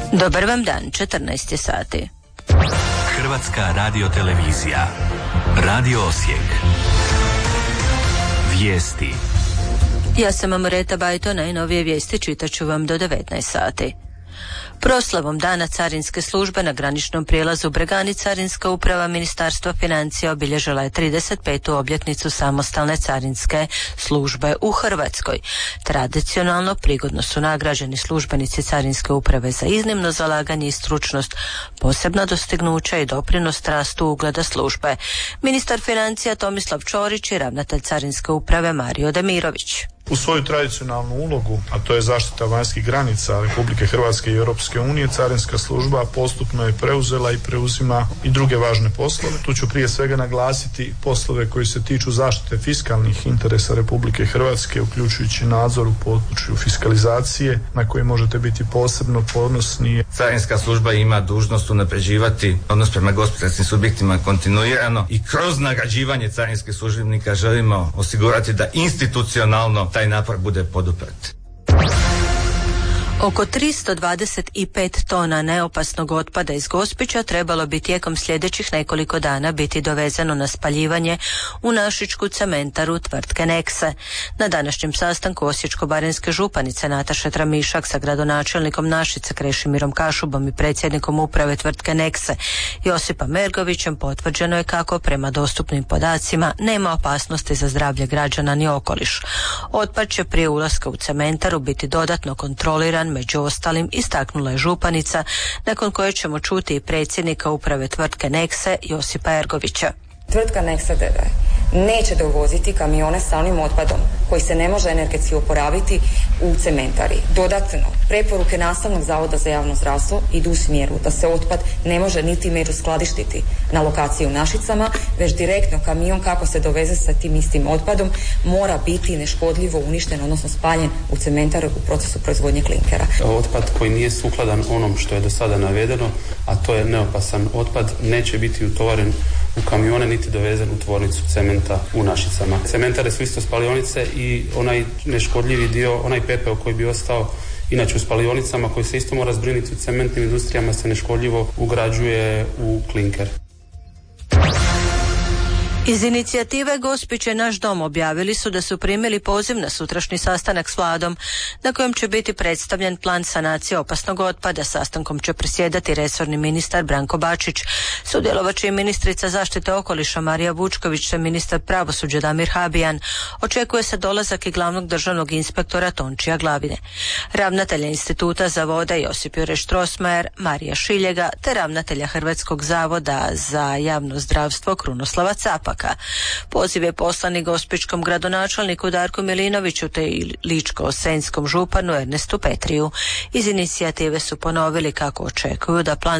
Dobar vam dan, 14 je sati. Hrvatska radiotelevizija. Radio Osijek. Vijesti. Ja sam Amoreta Bajto, najnovije vijesti čitat ću vam do 19 sati. Proslavom Dana carinske službe na graničnom prijelazu Bregani Carinska uprava Ministarstva financija obilježila je 35. obljetnicu samostalne carinske službe u Hrvatskoj. Tradicionalno prigodno su nagrađeni službenici carinske uprave za iznimno zalaganje i stručnost, posebna dostignuća i doprinos rastu ugleda službe. Ministar financija Tomislav Ćorić i ravnatelj carinske uprave Mario Demirović. U svoju tradicionalnu ulogu, a to je zaštita vanjskih granica Republike Hrvatske i Europske unije, carinska služba postupno je preuzela i preuzima i druge važne poslove. Tu ću prije svega naglasiti poslove koji se tiču zaštite fiskalnih interesa Republike Hrvatske, uključujući nadzor u području fiskalizacije, na koji možete biti posebno ponosni. Carinska služba ima dužnost unapređivati odnos prema gospodarskim subjektima kontinuirano i kroz nagrađivanje carinskih službenika želimo osigurati da institucionalno taj napor bude poduprt. Oko 325 tona neopasnog otpada iz Gospića trebalo bi tijekom sljedećih nekoliko dana biti dovezano na spaljivanje u našičku cementaru tvrtke Nexe. Na današnjem sastanku osječko-baranjske županice Nataše Tramišak sa gradonačelnikom Našice Krešimirom Kašubom i predsjednikom uprave tvrtke Nexe Josipom Ergovićem potvrđeno je kako prema dostupnim podacima nema opasnosti za zdravlje građana ni okoliš. Otpad će prije ulaska u cementaru biti dodatno kontroliran, među ostalim istaknula je županica, nakon koje ćemo čuti i predsjednika uprave tvrtke Nexe Josipa Ergovića. Tvrtka Nexe d.d. neće dovoziti kamione sa onim otpadom koji se ne može energetski oporaviti u cementari. Dodatno, preporuke Nastavnog zavoda za javno zdravstvo idu u smjeru da se otpad ne može niti među skladištiti na lokaciji u Našicama, već direktno kamion kako se doveze sa tim istim otpadom mora biti neškodljivo uništen, odnosno spaljen u cementaru u procesu proizvodnje klinkera. Otpad koji nije sukladan onom što je do sada navedeno, a to je neopasan otpad, neće biti utovaren u kamione niti dovezen u tvornicu cementa u Našicama. Cementare su isto spalionice i onaj neškodljivi dio, onaj pepeo koji bi ostao inače u spalionicama, koji se isto mora zbrinuti u cementnim industrijama, se neškodljivo ugrađuje u klinker. Iz inicijative Gospić je naš dom objavili su da su primili poziv na sutrašnji sastanak s vladom na kojem će biti predstavljen plan sanacije opasnog otpada. Sastankom će predsjedati resorni ministar Branko Bačić. Sudjelovat će i ministrica zaštite okoliša Marija Vučković te ministar pravosuđa Damir Habijan. Očekuje se dolazak i glavnog državnog inspektora Tončija Glavine. Ravnatelja Instituta za vode Josip Jure Štrosmajer, Marija Šiljega te ravnatelja Hrvatskog zavoda za javno zdravstvo Krunoslava Capak. Poziv je poslan i gospićkom gradonačelniku Darku Milinoviću te i ličko-senjskom županu Ernestu Petriju. Iz inicijative su ponovili kako očekuju da plan